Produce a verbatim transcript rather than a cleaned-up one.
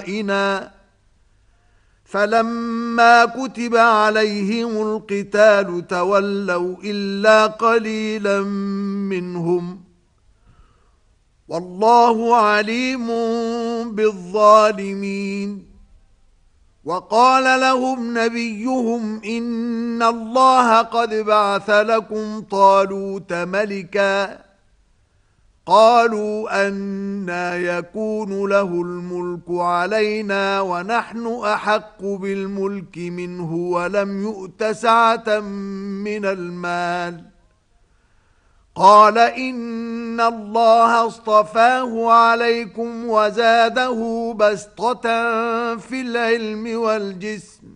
إنا فلما كتب عليهم القتال تولوا إلا قليلا منهم والله عليم بالظالمين. وقال لهم نبيهم إن الله قد بعث لكم طالوت ملكا قالوا أنى يكون له الملك علينا ونحن أحق بالملك منه ولم يؤت سعة من المال قال إن الله اصطفاه عليكم وزاده بسطة في العلم والجسم